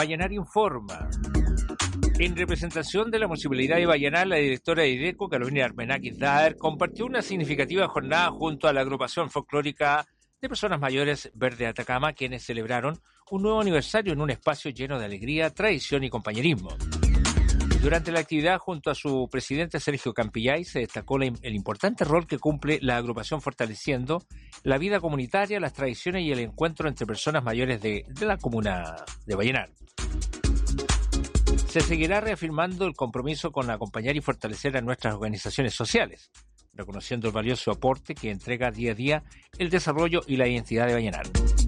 Vallenar informa. En representación de la Municipalidad de Vallenar, la directora de IDECO, Carolina Armenakis Daer, compartió una significativa jornada junto a la agrupación folclórica de personas mayores Verde Atacama, quienes celebraron un nuevo aniversario en un espacio lleno de alegría, tradición y compañerismo. Durante la actividad, junto a su presidente Sergio Campillay, se destacó el importante rol que cumple la agrupación fortaleciendo la vida comunitaria, las tradiciones y el encuentro entre personas mayores de la comuna de Vallenar. Se seguirá reafirmando el compromiso con acompañar y fortalecer a nuestras organizaciones sociales, reconociendo el valioso aporte que entrega día a día el desarrollo y la identidad de Vallenar.